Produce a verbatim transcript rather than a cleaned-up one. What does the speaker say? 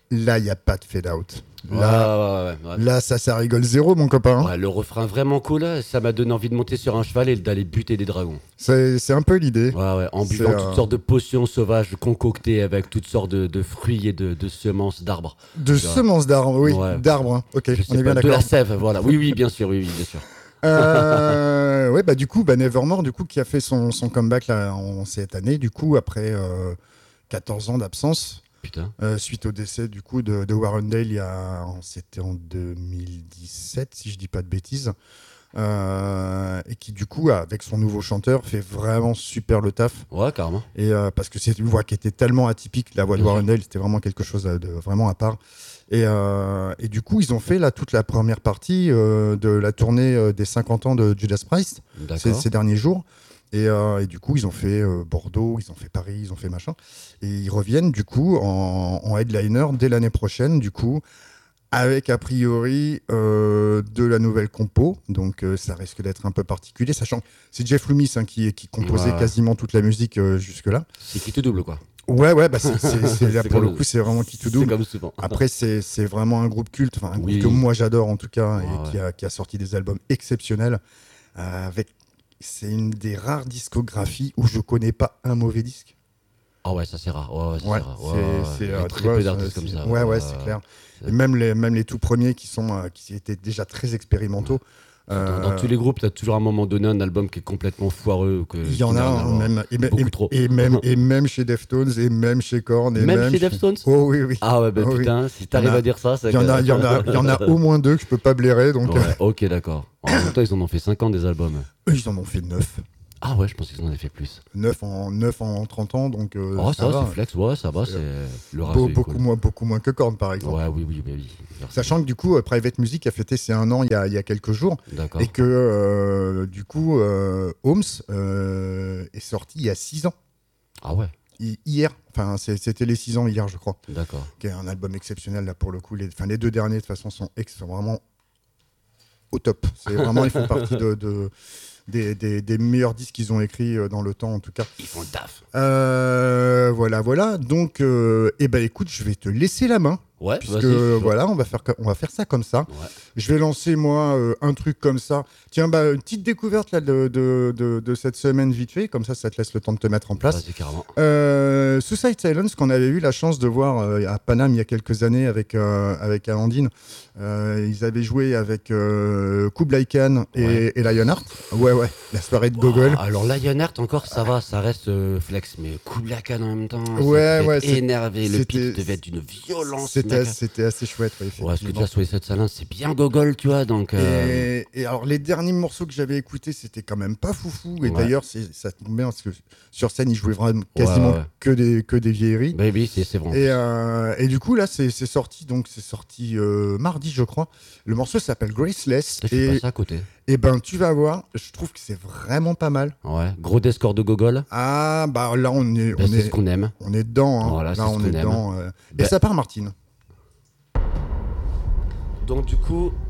là, il n'y a pas de fade-out. Ouais, Là, ouais, ouais, ouais. là, ça, ça rigole zéro, mon copain. Ouais, le refrain vraiment cool, là, ça m'a donné envie de monter sur un cheval et d'aller buter des dragons. C'est, c'est un peu l'idée. Ouais, ouais, en C'est, buvant euh, toutes sortes de potions sauvages concoctées avec toutes sortes de, de fruits et de, de semences d'arbres. De Tu vois. semences d'arbres, oui, Ouais. d'arbres. Hein. Ok, Je on sais est pas, bien de la d'accord. sève, voilà. Oui, oui, bien sûr, oui, oui, bien sûr. Euh, ouais, bah du coup, bah, Nevermore, du coup, qui a fait son, son comeback là, en, cette année, du coup, après euh, quatorze ans d'absence, Putain. euh, suite au décès du coup de, de Warren Dale, il y a, c'était en deux mille dix-sept, si je dis pas de bêtises, euh, et qui du coup, avec son nouveau chanteur, fait vraiment super le taf. Ouais, carrément. Et euh, parce que c'est une voix qui était tellement atypique, la voix de Bien Warren sûr. Dale, c'était vraiment quelque chose de vraiment à part. Et, euh, et du coup, ils ont fait là toute la première partie euh, de la tournée euh, des cinquante ans de Judas Priest ces, D'accord. ces derniers jours. Et, euh, et du coup, ils ont fait euh, Bordeaux, ils ont fait Paris, ils ont fait machin. Et ils reviennent du coup en, en headliner dès l'année prochaine, du coup, avec a priori euh, de la nouvelle compo. Donc euh, ça risque d'être un peu particulier, sachant que c'est Jeff Loomis hein, qui, qui composait Ouais. quasiment toute la musique euh, jusque-là. C'est qui te double, quoi. Ouais, ouais, bah c'est, c'est- c'est- là C'est pour le comme- coup, c'est vraiment qui tout C'est double. comme souvent. Après, c'est, c'est vraiment un groupe culte, enfin un Oui. groupe que moi j'adore en tout cas, Ouais, et ouais. qui a, qui a sorti des albums exceptionnels. euh, avec, c'est une des rares discographies où je connais pas un mauvais disque. Ah ouais, ça c'est rare. Ouais, ouais, ça Ouais, c'est rare. Ouais, c'est, ouais, ouais. c'est, Il y euh, a tu très vois, peu c'est- d'artistes comme c'est- ça. Ouais, ouais, c'est clair. Et même les, même les tout premiers qui sont, euh, qui étaient déjà très expérimentaux. Dans, dans euh, tous les groupes, t'as toujours à un moment donné un album qui est complètement foireux. Que, Il y en qui a n'a rien à hein, voir. même, et, me- Beaucoup et- trop. et même, et même chez Deftones, et même chez Korn, et Même même, chez Deftones. Oh oui, oui. Ah ouais, bah Oh, oui. putain, si Il y en t'arrives a- à dire ça, c'est Il y en que- a, il y en a, il y en a au moins deux que je peux pas blairer, donc Ouais, ok, d'accord. En même temps, ils en ont fait cinquante des albums. eux, ils en ont fait neuf. Ah ouais, je pensais qu'ils en avaient fait plus. neuf en, neuf en trente ans, donc euh, Oh, ça, ça, va. c'est flex, ouais, ça va, C'est, c'est le Beau- rasé est beaucoup, cool. moins, beaucoup moins que Korn, par exemple. Ouais, oui, oui, oui, oui. Merci. Sachant que du coup, euh, Private Music a fêté ses un an il y a, il y a quelques jours, D'accord. et que euh, du coup, euh, Holmes euh, est sorti il y a six ans. Ah ouais, Hi- Hier, enfin c'est- c'était les six ans hier, je crois. d'accord. Qui est un album exceptionnel là pour le coup. Les, enfin, les deux derniers de toute façon sont, ex- sont vraiment au top. C'est vraiment ils font partie de, de- des, des- des meilleurs disques qu'ils ont écrits euh, dans le temps en tout cas. Ils font le taf. Euh, voilà, voilà. Donc, euh, eh ben écoute, je vais te laisser la main. Ouais, Puisque vas-y, je suis chaud. voilà, on va faire, co- on va faire ça comme ça. Ouais. Je vais lancer moi euh, un truc comme ça. Tiens, bah, une petite découverte là, de, de, de- de cette semaine vite fait, comme ça, ça te laisse le temps de te mettre en place. Vas-y, carrément. Euh, Suicide Silence, qu'on avait eu la chance de voir euh, à Paname il y a quelques années avec, euh, avec Amandine. Euh, ils avaient joué avec euh, Kublai Khan et, Ouais. et Lionheart. Ouais, ouais, la soirée de Gogol. Ah, alors Lionheart encore ça va, ça reste euh, flex, mais Kublai Khan en même temps, ça Ouais, devait ouais, être c'est- énervé, le c'était- pitch devait être d'une violence. C'était, mec. c'était assez chouette, ouais, Ouais, parce que effectivement. déjà Suicide Silence c'est bien gogol, tu vois, donc. euh, Et, et alors les derniers morceaux que j'avais écoutés, c'était quand même pas foufou. Et Ouais. d'ailleurs, c'est, ça tombe bien parce que sur scène, ils jouaient vraiment quasiment Ouais, ouais. que des que des vieilleries. bah oui, c'est c'est vrai. Et, euh, et du coup là, c'est, c'est sorti donc c'est sorti euh, mardi, je crois. Le morceau s'appelle Graceless. Je suis Et, passé à côté. et ben tu vas voir, je trouve que c'est vraiment pas mal. Ouais, gros descore de gogol. Ah bah là on est Bah, on c'est est ce qu'on aime. on est dedans. Hein. Voilà, c'est là ce on qu'on est aime. dedans. euh. Et Bah- ça part Martine. Donc du coup,